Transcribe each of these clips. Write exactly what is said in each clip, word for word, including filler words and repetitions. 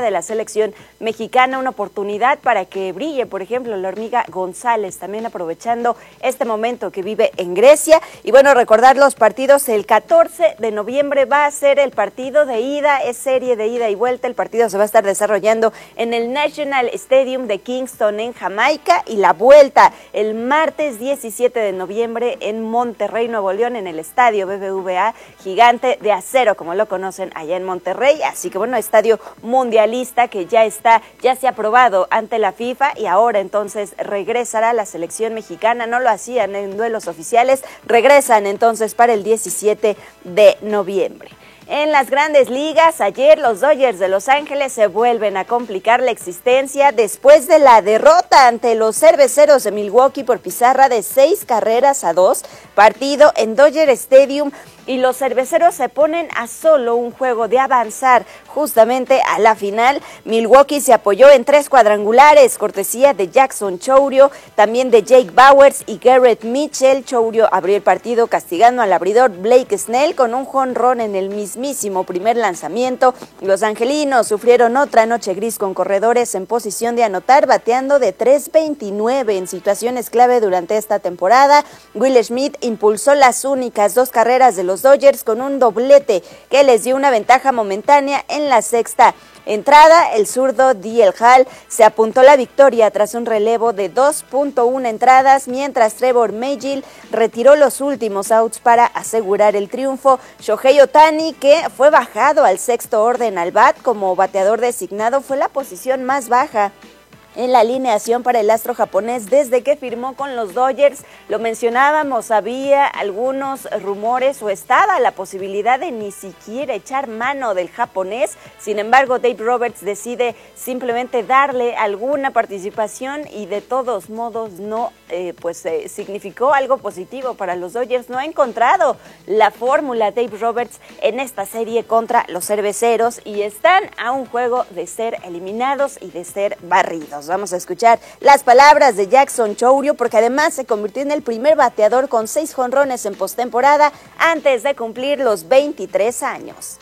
de la selección mexicana, una oportunidad para que brille, por ejemplo, la hormiga González, también aprovechando este momento que vive en Grecia. Y bueno, recordar los partidos, el catorce de noviembre va a ser el partido de ida, es serie de ida y vuelta, el partido se va a estar desarrollando en el National Stadium de Kingston en Jamaica, y la vuelta el martes diecisiete de noviembre en Monterrey, Nuevo León, en el estadio B B V A, gigante de acero, como lo conocen allá en Monterrey. Así que bueno, estadio mundialista que ya está, ya se ha aprobado ante la FIFA, y ahora entonces regresará la selección mexicana. No lo hacían en duelos oficiales, regresan entonces para el diecisiete de noviembre. En las grandes ligas, ayer los Dodgers de Los Ángeles se vuelven a complicar la existencia después de la derrota ante los Cerveceros de Milwaukee por pizarra de seis carreras a dos, partido en Dodger Stadium, y los Cerveceros se ponen a solo un juego de avanzar justamente a la final. Milwaukee se apoyó en tres cuadrangulares, cortesía de Jackson Chourio, también de Jake Bauers y Garrett Mitchell. Chourio abrió el partido castigando al abridor Blake Snell con un jonrón en el mismísimo primer lanzamiento. Los angelinos sufrieron otra noche gris con corredores en posición de anotar, bateando de tres veintinueve en situaciones clave durante esta temporada. Will Smith impulsó las únicas dos carreras de los Dodgers con un doblete que les dio una ventaja momentánea en la sexta entrada. El zurdo D L Hall se apuntó la victoria tras un relevo de dos punto uno entradas, mientras Trevor Megill retiró los últimos outs para asegurar el triunfo. Shohei Ohtani, que fue bajado al sexto orden al bat como bateador designado, fue la posición más baja en la alineación para el astro japonés desde que firmó con los Dodgers. Lo mencionábamos, había algunos rumores o estaba la posibilidad de ni siquiera echar mano del japonés. Sin embargo, Dave Roberts decide simplemente darle alguna participación, y de todos modos no eh, pues eh, significó algo positivo para los Dodgers. No ha encontrado la fórmula Dave Roberts en esta serie contra los Cerveceros, y están a un juego de ser eliminados y de ser barridos. Vamos a escuchar las palabras de Jackson Chourio, porque además se convirtió en el primer bateador con seis jonrones en postemporada antes de cumplir los veintitrés años.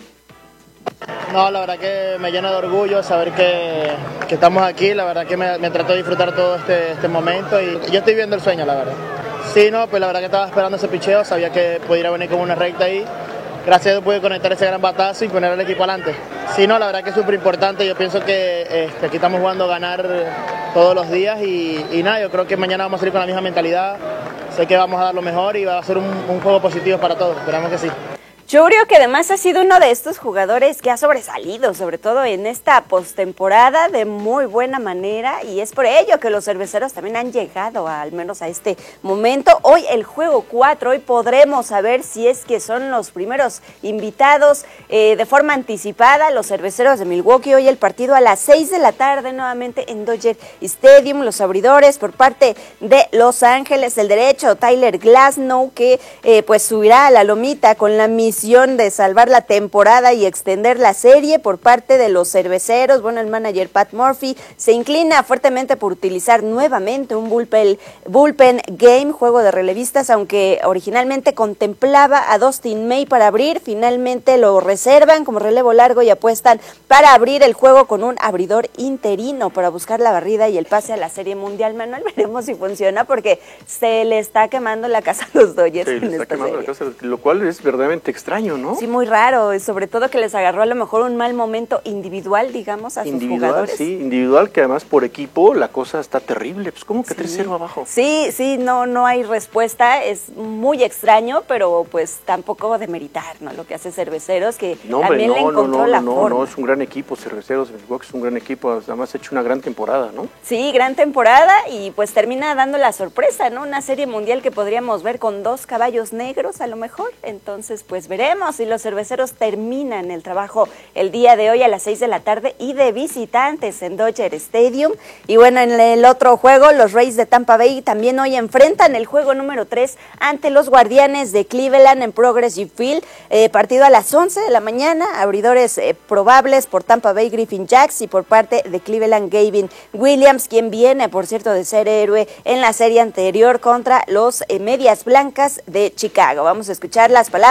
No, la verdad que me llena de orgullo saber que, que estamos aquí. La verdad que me, me trató de disfrutar todo este, este momento, y yo estoy viendo el sueño, la verdad. Sí, no, pues la verdad que estaba esperando ese picheo, sabía que pudiera venir con una recta ahí. Gracias a Dios pude conectar ese gran batazo y poner al equipo adelante. Sí, no, la verdad que es súper importante. Yo pienso que este, aquí estamos jugando a ganar todos los días, y, y nada, yo creo que mañana vamos a salir con la misma mentalidad. Sé que vamos a dar lo mejor y va a ser un, un juego positivo para todos. Esperamos que sí. Chourio, que además ha sido uno de estos jugadores que ha sobresalido, sobre todo en esta postemporada, de muy buena manera, y es por ello que los Cerveceros también han llegado a, al menos a este momento. Hoy el juego cuatro, hoy podremos saber si es que son los primeros invitados eh, de forma anticipada, los Cerveceros de Milwaukee. Hoy el partido a las seis de la tarde, nuevamente en Dodger Stadium. Los abridores por parte de Los Ángeles, el derecho Tyler Glasnow, que eh, pues subirá a la lomita con la misión de salvar la temporada y extender la serie. Por parte de los Cerveceros, bueno, el manager Pat Murphy se inclina fuertemente por utilizar nuevamente un bullpen, bullpen game, juego de relevistas, aunque originalmente contemplaba a Dustin May para abrir. Finalmente lo reservan como relevo largo y apuestan para abrir el juego con un abridor interino para buscar la barrida y el pase a la Serie Mundial. Manuel, veremos si funciona, porque se le está quemando la casa a los Dodgers. Sí, le está quemando la casa, lo cual es verdaderamente extraño, ¿no? Sí, muy raro, sobre todo que les agarró a lo mejor un mal momento individual, digamos, a individual, sus jugadores. Sí, individual, que además por equipo la cosa está terrible. Pues ¿cómo que sí. tres cero abajo? Sí, sí, no, no hay respuesta, es muy extraño, pero pues tampoco demeritar, ¿no? Lo que hace Cerveceros, que no, hombre, también no, le encontró no, no, la no, forma. No, es un gran equipo, Cerveceros de Milwaukee es un gran equipo, además ha hecho una gran temporada, ¿no? Sí, gran temporada, y pues termina dando la sorpresa, ¿no? Una Serie Mundial que podríamos ver con dos caballos negros a lo mejor. Entonces pues veremos si los Cerveceros terminan el trabajo el día de hoy a las seis de la tarde y de visitantes en Dodger Stadium. Y bueno, en el otro juego, los Rays de Tampa Bay también hoy enfrentan el juego número tres ante los Guardianes de Cleveland en Progressive Field, eh, partido a las once de la mañana, abridores eh, probables por Tampa Bay Griffin Jax, y por parte de Cleveland Gavin Williams, quien viene, por cierto, de ser héroe en la serie anterior contra los eh, Medias Blancas de Chicago. Vamos a escuchar las palabras de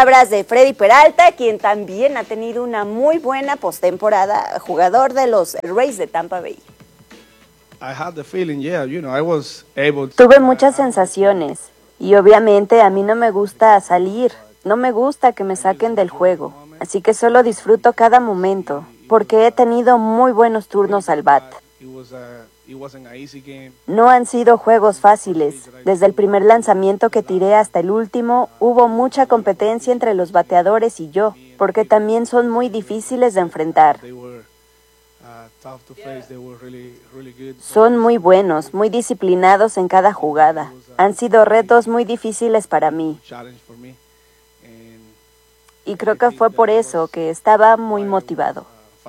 Freddy Peralta, quien también ha tenido una muy buena postemporada, jugador de los Rays de Tampa Bay. I had the feeling, yeah, you know, I was able to... Tuve muchas sensaciones y obviamente a mí no me gusta salir, no me gusta que me saquen del juego, así que solo disfruto cada momento porque he tenido muy buenos turnos al bat. No han sido juegos fáciles. Desde el primer lanzamiento que tiré hasta el último, hubo mucha competencia entre los bateadores y yo, porque también son muy difíciles de enfrentar. Son muy buenos, muy disciplinados en cada jugada. Han sido retos muy difíciles para mí. Y creo que fue por eso que estaba muy motivado.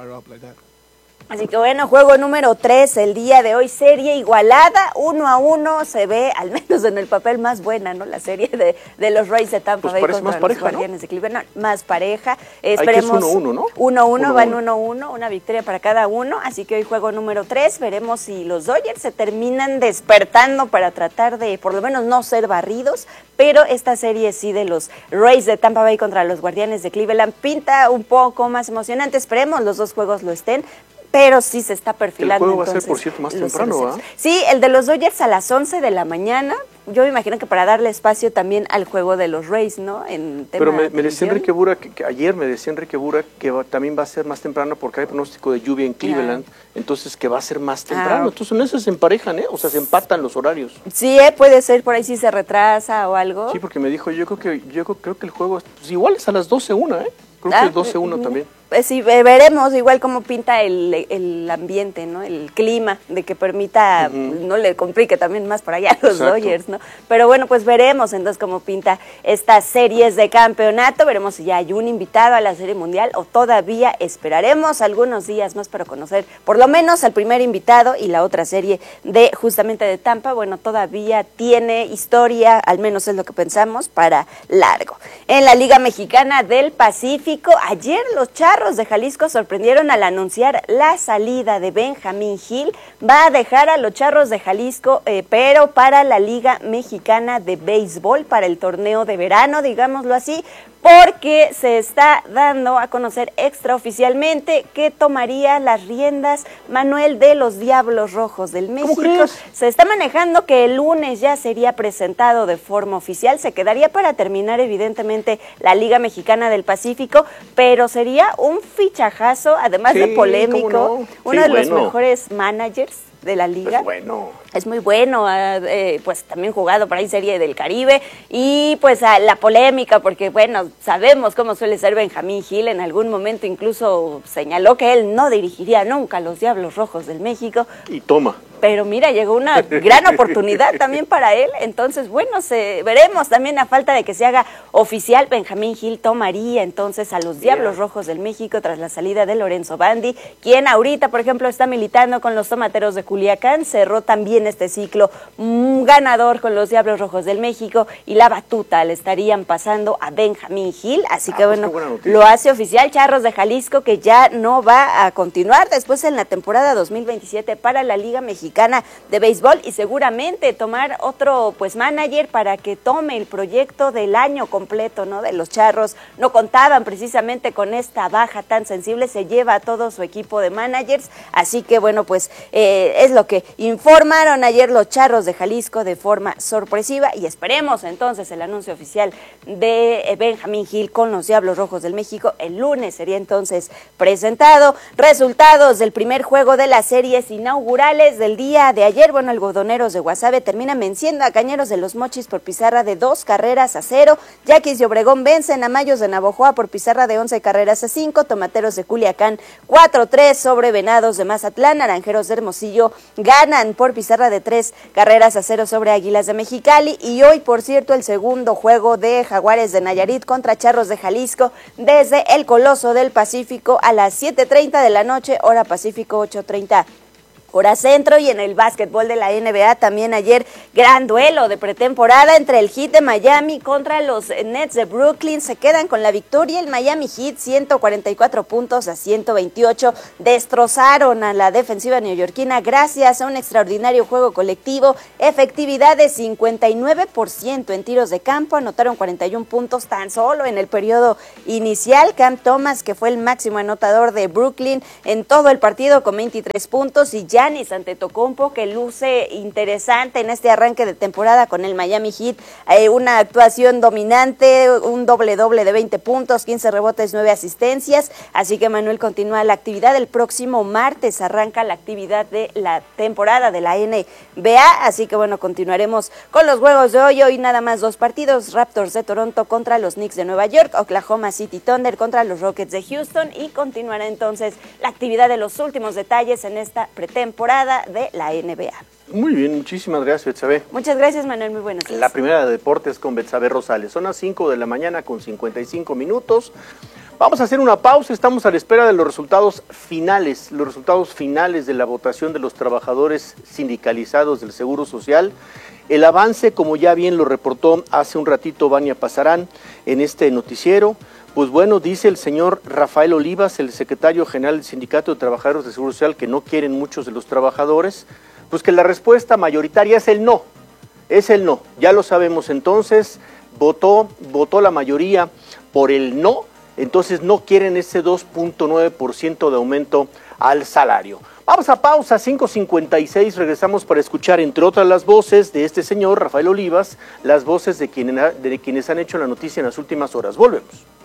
Así que bueno, juego número tres el día de hoy, serie igualada, uno a uno, se ve, al menos en el papel, más buena, ¿no? La serie de, de los Rays de Tampa Bay pues contra más pareja, los Guardianes, ¿no?, de Cleveland, más pareja. Esperemos uno uno, ¿no? uno uno, van uno uno, una victoria para cada uno, así que hoy juego número tres, veremos si los Dodgers se terminan despertando para tratar de, por lo menos, no ser barridos, pero esta serie sí de los Rays de Tampa Bay contra los Guardianes de Cleveland pinta un poco más emocionante, esperemos los dos juegos lo estén, pero sí se está perfilando. El juego va a ser, por cierto, más temprano, ¿verdad? Sí, el de los Dodgers a las once de la mañana. Yo me imagino que para darle espacio también al juego de los Rays, ¿no? En tema Pero me, de me decía Enrique Bura, que, que ayer me decía Enrique Bura que va, también va a ser más temprano porque hay pronóstico de lluvia en Cleveland, ah. entonces que va a ser más temprano. Ah. Entonces en eso se emparejan, ¿eh? O sea, se empatan los horarios. Sí, ¿eh? Puede ser por ahí si se retrasa o algo. Sí, porque me dijo, yo creo que yo creo que el juego, pues igual es a las doce una, ¿eh? Creo ah, que doce uno también. Pues sí, veremos igual cómo pinta el, el ambiente, ¿no? El clima, de que permita, uh-huh. no le complique también más para allá a los Exacto. Dodgers, ¿no? Pero bueno, pues veremos entonces cómo pinta estas series de campeonato, veremos si ya hay un invitado a la Serie Mundial o todavía esperaremos algunos días más para conocer por lo menos al primer invitado y la otra serie de justamente de Tampa, bueno, todavía tiene historia, al menos es lo que pensamos, para largo. En la Liga Mexicana del Pacífico, ayer los Charros de Jalisco sorprendieron al anunciar la salida de Benjamín Gil. Va a dejar a los Charros de Jalisco, eh, pero para la Liga Mexicana de Béisbol, para el torneo de verano, digámoslo así, porque se está dando a conocer extraoficialmente que tomaría las riendas Manuel de los Diablos Rojos del México. Se está manejando que el lunes ya sería presentado de forma oficial, se quedaría para terminar evidentemente la Liga Mexicana del Pacífico, pero sería un fichajazo, además sí, de polémico, no. uno sí, de bueno. los mejores managers de la liga. Es bueno. Es muy bueno, eh, pues también jugado por ahí Serie del Caribe y pues a la polémica porque bueno, sabemos cómo suele ser Benjamín Gil, en algún momento incluso señaló que él no dirigiría nunca a los Diablos Rojos del México. Y toma. Pero mira, llegó una gran oportunidad también para él, entonces bueno, se, veremos también a falta de que se haga oficial, Benjamín Gil tomaría entonces a los Diablos yeah. Rojos del México tras la salida de Lorenzo Bandi, quien ahorita, por ejemplo, está militando con los Tomateros de Culiacán, cerró también este ciclo un ganador con los Diablos Rojos del México y la batuta le estarían pasando a Benjamín Gil, así ah, que bueno, pues lo hace oficial Charros de Jalisco que ya no va a continuar después en la temporada dos mil veintisiete para la Liga Mexicana de Béisbol y seguramente tomar otro pues manager para que tome el proyecto del año completo, ¿no? De los Charros. No contaban precisamente con esta baja tan sensible, se lleva a todo su equipo de managers, así que bueno, pues eh, es lo que informaron ayer los Charros de Jalisco de forma sorpresiva y esperemos entonces el anuncio oficial de Benjamín Gil con los Diablos Rojos del México. El lunes sería entonces presentado. Resultados del primer juego de las series inaugurales del día de ayer. Bueno, algodoneros de Guasave terminan venciendo a Cañeros de los Mochis por pizarra de dos carreras a cero. Yaquis de Obregón vencen a Mayos de Navojoa por pizarra de once carreras a cinco. Tomateros de Culiacán cuatro tres sobre Venados de Mazatlán. Naranjeros de Hermosillo ganan por pizarra de tres carreras a cero sobre Águilas de Mexicali. Y hoy, por cierto, el segundo juego de Jaguares de Nayarit contra Charros de Jalisco desde el Coloso del Pacífico a las siete treinta de la noche, hora Pacífico, ocho treinta hora centro. Y en el básquetbol de la N B A también ayer gran duelo de pretemporada entre el Heat de Miami contra los Nets de Brooklyn. Se quedan con la victoria. El Miami Heat ciento cuarenta y cuatro puntos a ciento veintiocho, destrozaron a la defensiva neoyorquina gracias a un extraordinario juego colectivo, efectividad de cincuenta y nueve por ciento en tiros de campo, anotaron cuarenta y uno puntos tan solo en el periodo inicial. Cam Thomas, que fue el máximo anotador de Brooklyn en todo el partido con veintitrés puntos, y Giannis Antetokounmpo, que luce interesante en este arranque de temporada con el Miami Heat, eh, una actuación dominante, un doble doble de veinte puntos, quince rebotes, nueve asistencias. Así que Manuel, continúa la actividad. El próximo martes arranca la actividad de la temporada de la N B A, así que bueno, continuaremos con los juegos de hoy. Hoy nada más dos partidos: Raptors de Toronto contra los Knicks de Nueva York, Oklahoma City Thunder contra los Rockets de Houston, y continuará entonces la actividad de los últimos detalles en esta pretemporada de la N B A. Muy bien, muchísimas gracias, Betsabe. Muchas gracias, Manuel, muy buenos días. La primera de deportes con Betsabe Rosales. Son las cinco de la mañana con cincuenta y cinco minutos. Vamos a hacer una pausa, estamos a la espera de los resultados finales, los resultados finales de la votación de los trabajadores sindicalizados del Seguro Social. El avance, como ya bien lo reportó hace un ratito Vania Pasarán en este noticiero, pues bueno, dice el señor Rafael Olivas, el secretario general del Sindicato de Trabajadores del Seguro Social, que no quieren muchos de los trabajadores, pues que la respuesta mayoritaria es el no, es el no. Ya lo sabemos, entonces votó, votó la mayoría por el no, entonces no quieren ese dos punto nueve por ciento de aumento al salario. Vamos a pausa, cinco cincuenta y seis, regresamos para escuchar, entre otras las voces de este señor Rafael Olivas, las voces de quienes, de quienes han hecho la noticia en las últimas horas. Volvemos.